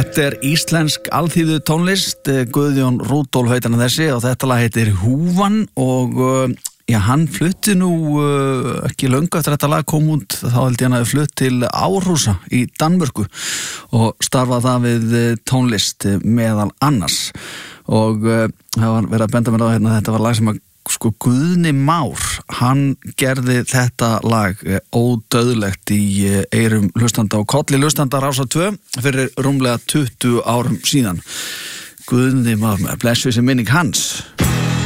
Þetta íslensk alþýðu tónlist, Guðjón Rúdolf heitir hann þessi og þetta lag heitir Húfan og hann flutti nú ekki löngu eftir þetta lag kom út, þá held ég hann að flutt til Árhúsa í Danmörku og starfaði það við tónlist meðal annars og það var verið að benda mér á hérna, þetta var lag sem að Guðni Már, hann gerði þetta lag ódauðlegt í eyrum hlustanda og kolli hlustanda Rásar 2 fyrir rúmlega 20 árum síðan. Guðni Már, blessuð sem minning hans.